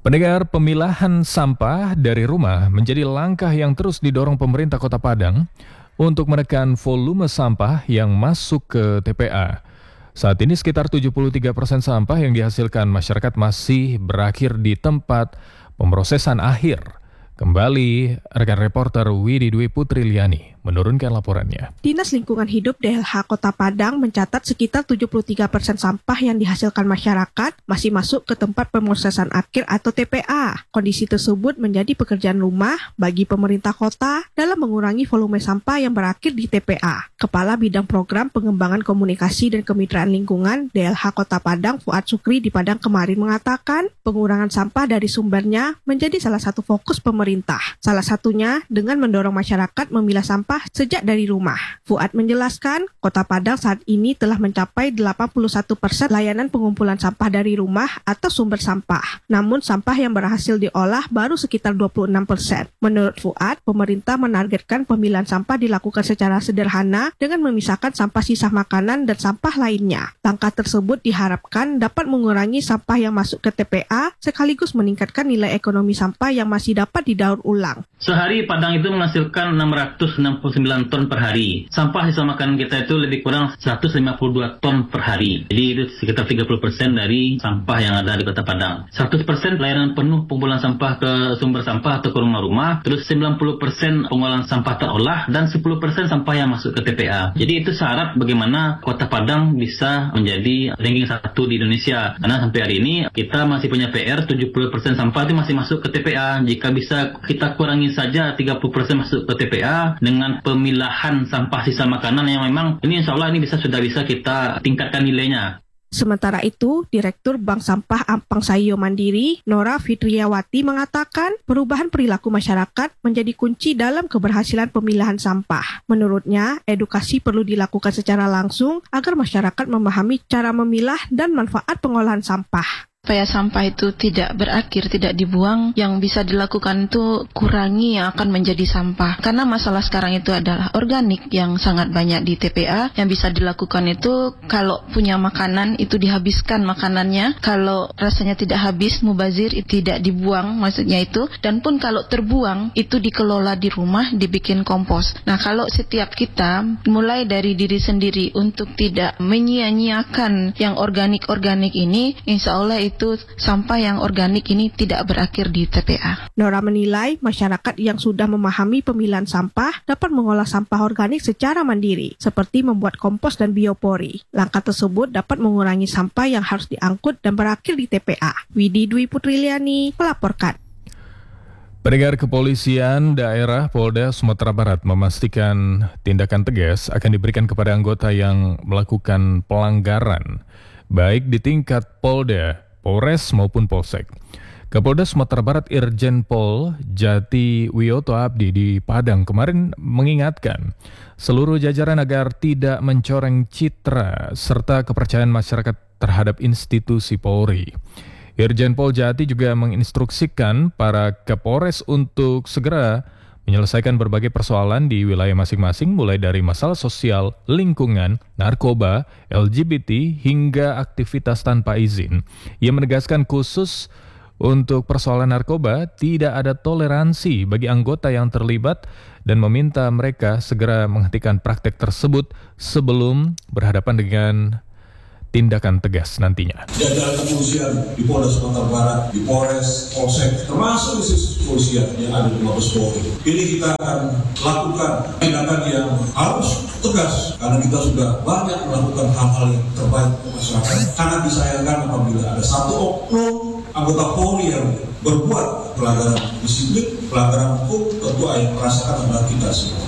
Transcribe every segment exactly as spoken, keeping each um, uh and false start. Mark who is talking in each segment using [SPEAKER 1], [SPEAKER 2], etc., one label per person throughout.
[SPEAKER 1] Pendengar, pemilahan sampah dari rumah menjadi langkah yang terus didorong pemerintah Kota Padang untuk menekan volume sampah yang masuk ke T P A. Saat ini sekitar tujuh puluh tiga persen sampah yang dihasilkan masyarakat masih berakhir di tempat pemrosesan akhir. Kembali rekan reporter Widi Dwi Putriliani menurunkan laporannya.
[SPEAKER 2] Dinas Lingkungan Hidup D L H Kota Padang mencatat sekitar tujuh puluh tiga persen sampah yang dihasilkan masyarakat masih masuk ke tempat pemrosesan akhir atau T P A. Kondisi tersebut menjadi pekerjaan rumah bagi pemerintah kota dalam mengurangi volume sampah yang berakhir di T P A. Kepala Bidang Program Pengembangan Komunikasi dan Kemitraan Lingkungan D L H Kota Padang Fuad Sukri di Padang kemarin mengatakan pengurangan sampah dari sumbernya menjadi salah satu fokus pemerintah. Salah satunya dengan mendorong masyarakat memilah sampah sejak dari rumah. Fuad menjelaskan, Kota Padang saat ini telah mencapai delapan puluh satu persen layanan pengumpulan sampah dari rumah atau sumber sampah. Namun sampah yang berhasil diolah baru sekitar dua puluh enam persen. Menurut Fuad, pemerintah menargetkan pemilahan sampah dilakukan secara sederhana dengan memisahkan sampah sisa makanan dan sampah lainnya. Langkah tersebut diharapkan dapat mengurangi sampah yang masuk ke T P A sekaligus meningkatkan nilai ekonomi sampah yang masih dapat didaur ulang.
[SPEAKER 3] Sehari Padang itu menghasilkan enam ratus enam puluh sembilan ton per hari. Sampah sisa makanan kita itu lebih kurang seratus lima puluh dua ton per hari. Jadi itu sekitar tiga puluh persen dari sampah yang ada di Kota Padang. seratus persen layanan penuh pengumpulan sampah ke sumber sampah atau ke rumah-rumah. Terus sembilan puluh persen pengolahan sampah terolah dan sepuluh persen sampah yang masuk ke T P A. Jadi itu syarat bagaimana Kota Padang bisa menjadi ranking satu di Indonesia. Karena sampai hari ini kita masih punya P R, tujuh puluh persen sampah itu masih masuk ke T P A. Jika bisa kita kurangi saja tiga puluh persen masuk ke T P A dengan pemilahan sampah sisa makanan yang memang ini insya Allah ini bisa sudah bisa kita tingkatkan nilainya.
[SPEAKER 2] Sementara itu, Direktur Bank Sampah Ampang Sayyo Mandiri, Nora Fitriawati mengatakan perubahan perilaku masyarakat menjadi kunci dalam keberhasilan pemilahan sampah. Menurutnya, edukasi perlu dilakukan secara langsung agar masyarakat memahami cara memilah dan manfaat pengolahan sampah.
[SPEAKER 4] Supaya sampah itu tidak berakhir, tidak dibuang, yang bisa dilakukan itu kurangi yang akan menjadi sampah. Karena masalah sekarang itu adalah organik yang sangat banyak di T P A. Yang bisa dilakukan itu kalau punya makanan itu dihabiskan makanannya. Kalau rasanya tidak habis, mubazir, tidak dibuang maksudnya itu. Dan pun kalau terbuang itu dikelola di rumah, dibikin kompos. Nah kalau setiap kita mulai dari diri sendiri untuk tidak menyia-nyiakan yang organik-organik ini, insya Allah itu itu sampah yang organik ini tidak berakhir di T P A.
[SPEAKER 2] Nora menilai masyarakat yang sudah memahami pemilahan sampah dapat mengolah sampah organik secara mandiri, seperti membuat kompos dan biopori. Langkah tersebut dapat mengurangi sampah yang harus diangkut dan berakhir di T P A. Widi Dwi Putriliani melaporkan.
[SPEAKER 1] Pendengar, Kepolisian Daerah Polda Sumatera Barat memastikan tindakan tegas akan diberikan kepada anggota yang melakukan pelanggaran, baik di tingkat Polda, Polres maupun Polsek. Kapolda Sumatera Barat Irjen Pol Jati Wiyoto Abdi di Padang kemarin mengingatkan seluruh jajaran agar tidak mencoreng citra serta kepercayaan masyarakat terhadap institusi Polri. Irjen Pol Jati juga menginstruksikan para Kapolres untuk segera menyelesaikan berbagai persoalan di wilayah masing-masing, mulai dari masalah sosial, lingkungan, narkoba, L G B T, hingga aktivitas tanpa izin. Ia menegaskan khusus untuk persoalan narkoba, tidak ada toleransi bagi anggota yang terlibat dan meminta mereka segera menghentikan praktek tersebut sebelum berhadapan dengan tindakan tegas nantinya.
[SPEAKER 5] Jajaran kepolisian di Polda Sumatera Barat, di Polres, Polsek, termasuk institusi kepolisian yang ada di Mabes Polri. Ini kita akan lakukan tindakan yang harus tegas karena kita sudah banyak melakukan hal-hal yang terbaik untuk masyarakat. Sangat disayangkan apabila ada satu oknum anggota Polri yang berbuat pelanggaran disiplin, pelanggaran hukum, tentu yang merasakan adalah kita semua.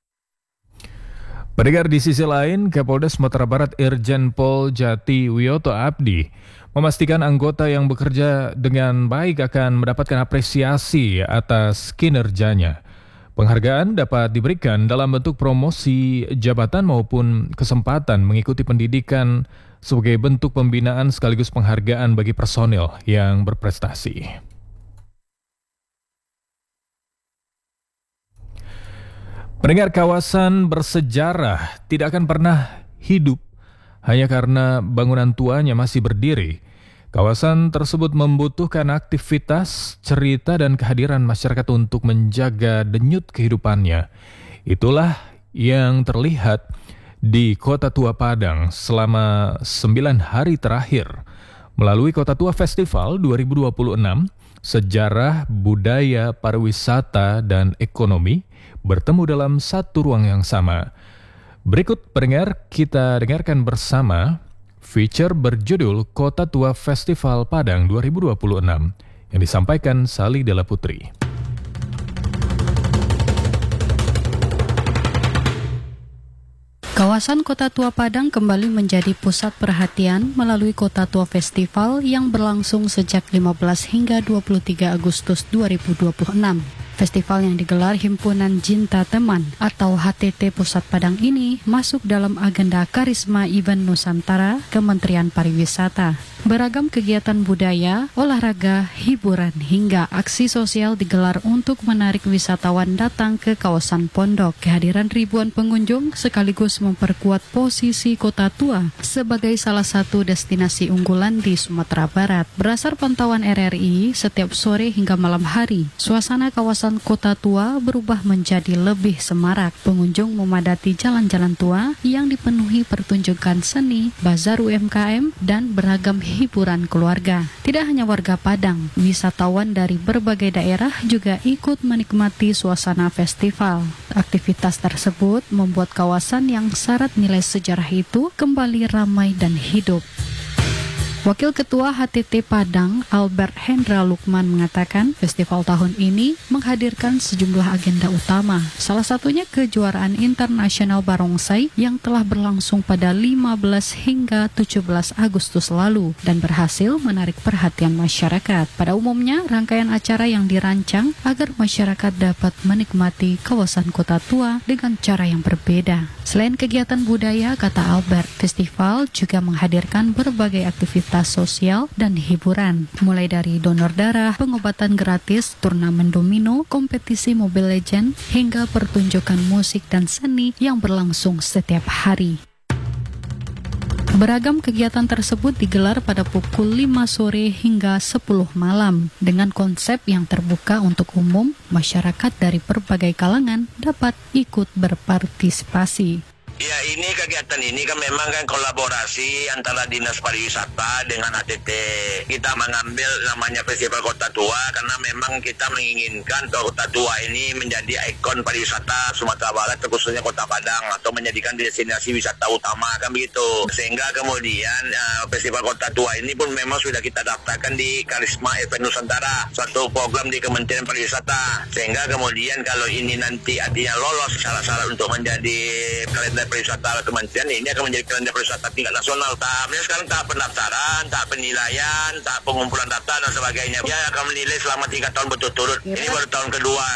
[SPEAKER 1] Pendengar, di sisi lain, Kapolda Sumatera Barat Irjen Pol Jati Wiyoto Abdi memastikan anggota yang bekerja dengan baik akan mendapatkan apresiasi atas kinerjanya. Penghargaan dapat diberikan dalam bentuk promosi jabatan maupun kesempatan mengikuti pendidikan sebagai bentuk pembinaan sekaligus penghargaan bagi personil yang berprestasi. Pendengar, kawasan bersejarah tidak akan pernah hidup hanya karena bangunan tuanya masih berdiri. Kawasan tersebut membutuhkan aktivitas, cerita, dan kehadiran masyarakat untuk menjaga denyut kehidupannya. Itulah yang terlihat di Kota Tua Padang selama sembilan hari terakhir. Melalui Kota Tua Festival dua ribu dua puluh enam, sejarah, budaya, pariwisata, dan ekonomi bertemu dalam satu ruang yang sama. Berikut pendengar, kita dengarkan bersama feature berjudul Kota Tua Festival Padang dua ribu dua puluh enam yang disampaikan Sali Della Putri.
[SPEAKER 6] Kawasan Kota Tua Padang kembali menjadi pusat perhatian melalui Kota Tua Festival yang berlangsung sejak lima belas hingga dua puluh tiga Agustus dua ribu dua puluh enam. Festival yang digelar Himpunan Jinta Teman atau H T T Pusat Padang ini masuk dalam agenda Karisma Event Nusantara Kementerian Pariwisata. Beragam kegiatan budaya, olahraga, hiburan, hingga aksi sosial digelar untuk menarik wisatawan datang ke kawasan Pondok. Kehadiran ribuan pengunjung sekaligus memperkuat posisi Kota Tua sebagai salah satu destinasi unggulan di Sumatera Barat. Berdasar pantauan R R I, setiap sore hingga malam hari, suasana kawasan Kota Tua berubah menjadi lebih semarak. Pengunjung memadati jalan-jalan tua yang dipenuhi pertunjukan seni, bazar U M K M, dan beragam hiburan keluarga. Tidak hanya warga Padang, wisatawan dari berbagai daerah juga ikut menikmati suasana festival. Aktivitas tersebut membuat kawasan yang syarat nilai sejarah itu kembali ramai dan hidup. Wakil Ketua H T T Padang, Albert Hendra Lukman, mengatakan festival tahun ini menghadirkan sejumlah agenda utama. Salah satunya kejuaraan internasional barongsai yang telah berlangsung pada lima belas hingga tujuh belas Agustus lalu dan berhasil menarik perhatian masyarakat. Pada umumnya, rangkaian acara yang dirancang agar masyarakat dapat menikmati kawasan Kota Tua dengan cara yang berbeda. Selain kegiatan budaya, kata Albert, festival juga menghadirkan berbagai aktivitas sosial dan hiburan, mulai dari donor darah, pengobatan gratis, turnamen domino, kompetisi Mobile Legends, hingga pertunjukan musik dan seni yang berlangsung setiap hari. Beragam kegiatan tersebut digelar pada pukul lima sore hingga sepuluh malam dengan konsep yang terbuka untuk umum. Masyarakat dari berbagai kalangan dapat ikut berpartisipasi.
[SPEAKER 7] Ya, ini kegiatan ini kan memang kan kolaborasi antara Dinas Pariwisata dengan H T T. Kita mengambil namanya Festival Kota Tua karena memang kita menginginkan Kota Tua ini menjadi ikon pariwisata Sumatera Barat, khususnya Kota Padang, atau menjadikan destinasi wisata utama, kan begitu. Sehingga kemudian uh, Festival Kota Tua ini pun memang sudah kita daftarkan di Karisma Event Nusantara, suatu program di Kementerian Pariwisata. Sehingga kemudian kalau ini nanti artinya lolos syarat-syarat untuk menjadi kalender pariwisata kementerian, ini akan menjadi kalender pariwisata tingkat nasional. Tahapnya sekarang tahap pendaftaran, tahap penilaian, tahap pengumpulan data dan sebagainya. Dia akan menilai selama tiga tahun berturut-turut. Ini baru tahun kedua.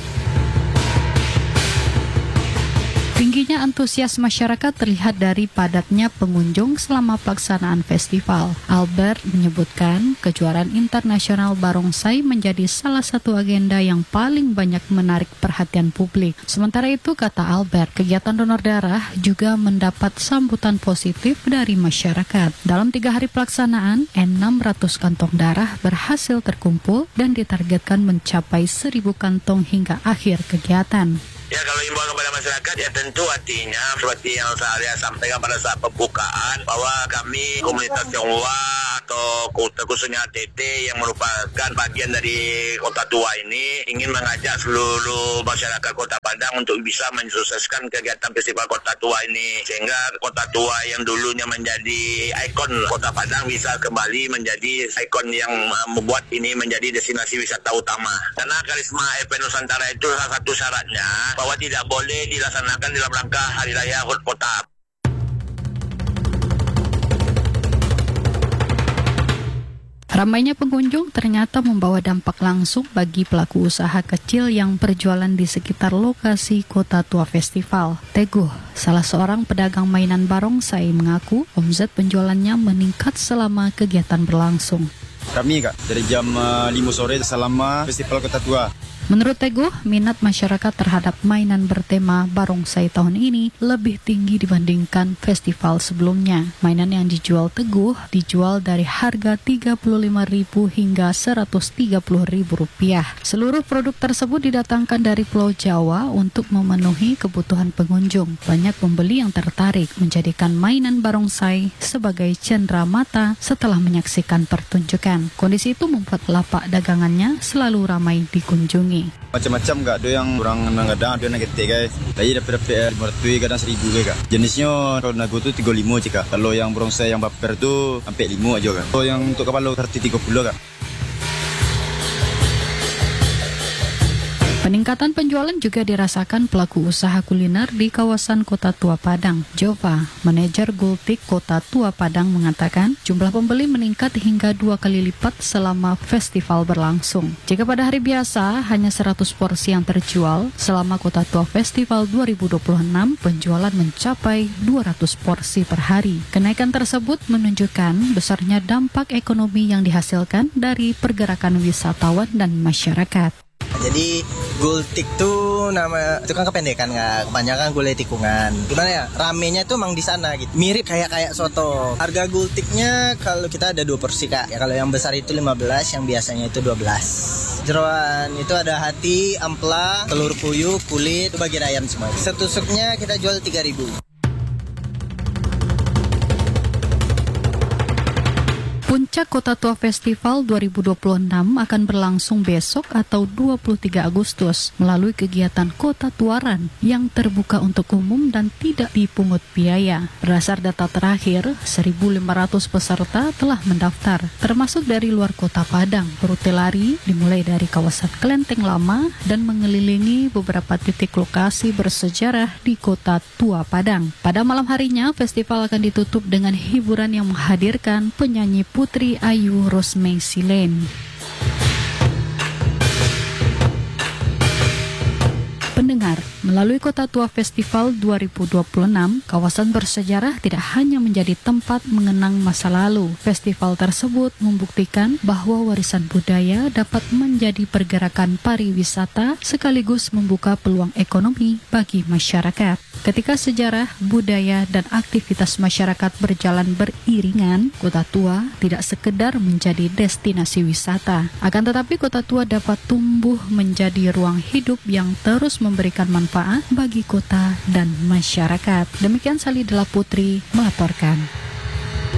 [SPEAKER 6] Tingginya antusias masyarakat terlihat dari padatnya pengunjung selama pelaksanaan festival. Albert menyebutkan kejuaraan internasional barongsai menjadi salah satu agenda yang paling banyak menarik perhatian publik. Sementara itu, kata Albert, kegiatan donor darah juga mendapat sambutan positif dari masyarakat. Dalam tiga hari pelaksanaan, enam ratus kantong darah berhasil terkumpul dan ditargetkan mencapai seribu kantong hingga akhir kegiatan.
[SPEAKER 7] Ya, kalau imbauan kepada masyarakat ya tentu artinya seperti yang saya sampaikan pada saat pembukaan bahwa kami komunitas Tionghoa atau khususnya H T T yang merupakan bagian dari Kota Tua ini ingin mengajak seluruh masyarakat Kota Padang untuk bisa mensukseskan kegiatan Festival Kota Tua ini, sehingga Kota Tua yang dulunya menjadi ikon Kota Padang bisa kembali menjadi ikon yang membuat ini menjadi destinasi wisata utama. Karena Karisma Event Nusantara itu salah satu syaratnya bahwa tidak boleh dilaksanakan dalam rangka Hari Raya Hut Kota.
[SPEAKER 6] Ramainya pengunjung ternyata membawa dampak langsung bagi pelaku usaha kecil yang berjualan di sekitar lokasi Kota Tua Festival. Teguh, salah seorang pedagang mainan barongsai, mengaku omset penjualannya meningkat selama kegiatan berlangsung.
[SPEAKER 8] Kami kak, dari jam uh, lima sore selama Festival Kota Tua.
[SPEAKER 6] Menurut Teguh, minat masyarakat terhadap mainan bertema barongsai tahun ini lebih tinggi dibandingkan festival sebelumnya. Mainan yang dijual Teguh dijual dari harga tiga puluh lima ribu rupiah hingga seratus tiga puluh ribu rupiah. Seluruh produk tersebut didatangkan dari Pulau Jawa untuk memenuhi kebutuhan pengunjung. Banyak pembeli yang tertarik menjadikan mainan barongsai sebagai cendera mata setelah menyaksikan pertunjukan. Kondisi itu membuat lapak dagangannya selalu ramai dikunjungi.
[SPEAKER 8] Macam-macam kak, ada yang orang kadang ada yang ketik guys. Lagi dapat-dapat lima ratus kadang seribu kak. Jenisnya kalau nago tu tiga puluh lima je kak. Kalau yang barongsai yang baper tu sampai lima aja kak. Kalau yang untuk kepala seratus tiga puluh kak.
[SPEAKER 6] Peningkatan penjualan juga dirasakan pelaku usaha kuliner di kawasan Kota Tua Padang. Jova, manajer Gultik Kota Tua Padang, mengatakan jumlah pembeli meningkat hingga dua kali lipat selama festival berlangsung. Jika pada hari biasa hanya seratus porsi yang terjual, selama Kota Tua Festival dua ribu dua puluh enam penjualan mencapai dua ratus porsi per hari. Kenaikan tersebut menunjukkan besarnya dampak ekonomi yang dihasilkan dari pergerakan wisatawan dan masyarakat.
[SPEAKER 9] Jadi Gultik tuh nama itu kan kependekan nggak, kebanyakan gulai tikungan. Gimana ya, ramenya tuh emang di sana gitu. Mirip kayak kayak soto. Harga Gultiknya kalau kita ada dua porsi kak. Ya kalau yang besar itu lima belas, yang biasanya itu dua belas. Jeroan itu ada hati, ampela, telur puyuh, kulit, itu bagian ayam semua. Setusuknya kita jual tiga ribu.
[SPEAKER 6] Puncak Kota Tua Festival dua ribu dua puluh enam akan berlangsung besok atau dua puluh tiga Agustus melalui kegiatan Kota Tuaran yang terbuka untuk umum dan tidak dipungut biaya. Berdasar data terakhir, seribu lima ratus peserta telah mendaftar, termasuk dari luar Kota Padang. Rute lari dimulai dari kawasan Kelenteng Lama dan mengelilingi beberapa titik lokasi bersejarah di Kota Tua Padang. Pada malam harinya, festival akan ditutup dengan hiburan yang menghadirkan penyanyi Putri Ayu Rosmei Silen. Pendengar, melalui Kota Tua Festival dua ribu dua puluh enam, kawasan bersejarah tidak hanya menjadi tempat mengenang masa lalu. Festival tersebut membuktikan bahwa warisan budaya dapat menjadi pergerakan pariwisata sekaligus membuka peluang ekonomi bagi masyarakat. Ketika sejarah, budaya, dan aktivitas masyarakat berjalan beriringan, Kota Tua tidak sekedar menjadi destinasi wisata. Akan tetapi Kota Tua dapat tumbuh menjadi ruang hidup yang terus memberikan manfaat bagi kota dan masyarakat. Demikian Salidela Putri melaporkan.